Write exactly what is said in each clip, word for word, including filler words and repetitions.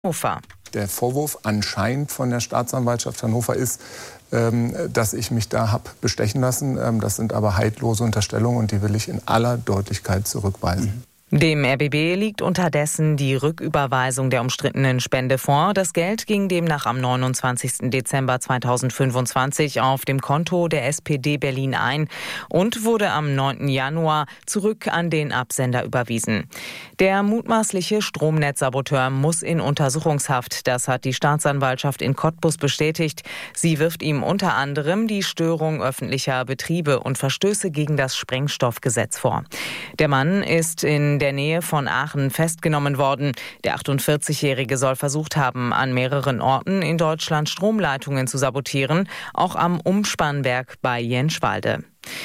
Hannover. Der Vorwurf anscheinend von der Staatsanwaltschaft Hannover ist, ähm, dass ich mich da habe bestechen lassen. Ähm, das sind aber haltlose Unterstellungen und die will ich in aller Deutlichkeit zurückweisen. Dem R B B liegt unterdessen die Rücküberweisung der umstrittenen Spende vor. Das Geld ging demnach am neunundzwanzigsten Dezember zweitausendfünfundzwanzig auf dem Konto der S P D Berlin ein und wurde am neunten Januar zurück an den Absender überwiesen. Der mutmaßliche Stromnetzsaboteur muss in Untersuchungshaft. Das hat die Staatsanwaltschaft in Cottbus bestätigt. Sie wirft ihm unter anderem die Störung öffentlicher Betriebe und Verstöße gegen das Sprengstoffgesetz vor. Der Mann ist in der Nähe von Aachen festgenommen worden. Der achtundvierzigjährige soll versucht haben, an mehreren Orten in Deutschland Stromleitungen zu sabotieren, auch am Umspannwerk bei Jenschwalde.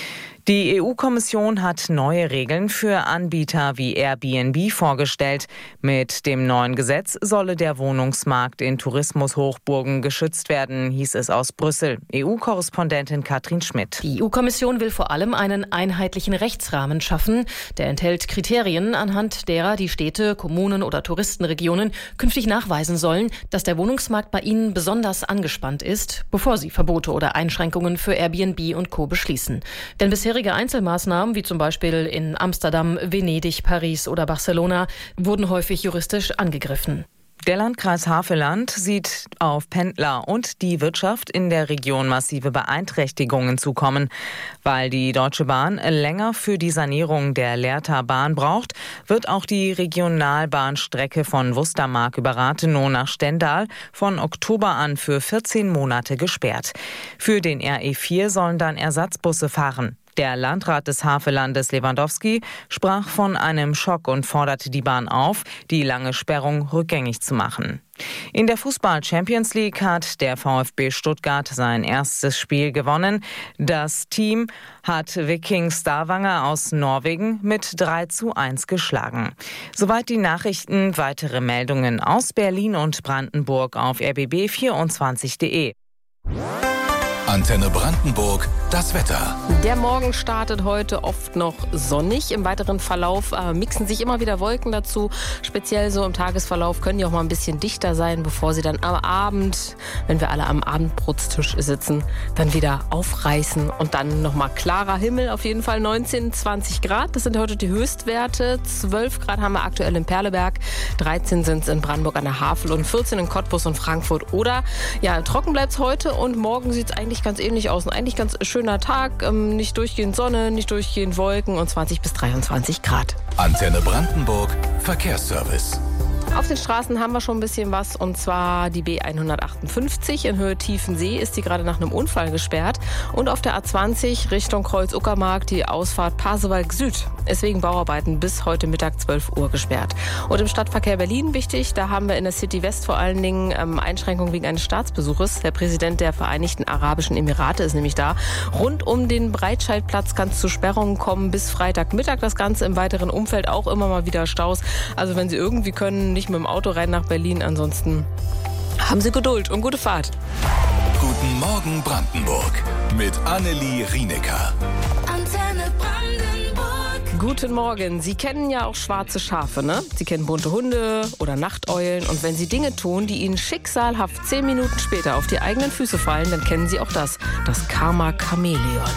Die E U-Kommission hat neue Regeln für Anbieter wie Airbnb vorgestellt. Mit dem neuen Gesetz solle der Wohnungsmarkt in Tourismushochburgen geschützt werden, hieß es aus Brüssel. E U-Korrespondentin Katrin Schmidt. Die E U-Kommission will vor allem einen einheitlichen Rechtsrahmen schaffen. Der enthält Kriterien, anhand derer die Städte, Kommunen oder Touristenregionen künftig nachweisen sollen, dass der Wohnungsmarkt bei ihnen besonders angespannt ist, bevor sie Verbote oder Einschränkungen für Airbnb und Co. beschließen. Denn bisher Einzelmaßnahmen, wie zum Beispiel in Amsterdam, Venedig, Paris oder Barcelona, wurden häufig juristisch angegriffen. Der Landkreis Havelland sieht auf Pendler und die Wirtschaft in der Region massive Beeinträchtigungen zukommen. Weil die Deutsche Bahn länger für die Sanierung der Lehrter Bahn braucht, wird auch die Regionalbahnstrecke von Wustermark über Rathenow nach Stendal von Oktober an für vierzehn Monate gesperrt. Für den R E vier sollen dann Ersatzbusse fahren. Der Landrat des Havellandes Lewandowski sprach von einem Schock und forderte die Bahn auf, die lange Sperrung rückgängig zu machen. In der Fußball-Champions League hat der VfB Stuttgart sein erstes Spiel gewonnen. Das Team hat Viking Stavanger aus Norwegen mit drei zu eins geschlagen. Soweit die Nachrichten. Weitere Meldungen aus Berlin und Brandenburg auf r b b vierundzwanzig punkt de. Antenne Brandenburg, das Wetter. Der Morgen startet heute oft noch sonnig. Im weiteren Verlauf äh, mixen sich immer wieder Wolken dazu. Speziell so im Tagesverlauf können die auch mal ein bisschen dichter sein, bevor sie dann am Abend, wenn wir alle am Abendbrotstisch sitzen, dann wieder aufreißen. Und dann nochmal klarer Himmel, auf jeden Fall neunzehn, zwanzig Grad. Das sind heute die Höchstwerte. zwölf Grad haben wir aktuell in Perleberg, dreizehn sind es in Brandenburg an der Havel und vierzehn in Cottbus und Frankfurt. Oder ja, trocken bleibt es heute und morgen sieht es eigentlich ganz ähnlich aus. Ein eigentlich ganz schöner Tag, ähm, nicht durchgehend Sonne, nicht durchgehend Wolken und zwanzig bis dreiundzwanzig Grad. Antenne Brandenburg, Verkehrsservice. Auf den Straßen haben wir schon ein bisschen was, und zwar die B hundertachtundfünfzig in Höhe Tiefensee ist die gerade nach einem Unfall gesperrt, und auf der A zwanzig Richtung Kreuz-Uckermark die Ausfahrt Pasewalk Süd ist wegen Bauarbeiten bis heute Mittag zwölf Uhr gesperrt. Und im Stadtverkehr Berlin wichtig, da haben wir in der City West vor allen Dingen ähm, Einschränkungen wegen eines Staatsbesuches. Der Präsident der Vereinigten Arabischen Emirate ist nämlich da. Rund um den Breitscheidplatz kann es zu Sperrungen kommen bis Freitagmittag. Das Ganze im weiteren Umfeld auch immer mal wieder Staus. Also wenn Sie irgendwie können, nicht mit dem Auto rein nach Berlin. Ansonsten haben Sie Geduld und gute Fahrt. Guten Morgen Brandenburg mit Annelie Rienecker. Antenne Brandenburg. Guten Morgen. Sie kennen ja auch schwarze Schafe, ne? Sie kennen bunte Hunde oder Nachteulen. Und wenn Sie Dinge tun, die Ihnen schicksalhaft zehn Minuten später auf die eigenen Füße fallen, dann kennen Sie auch das. Das Karma-Chamäleon.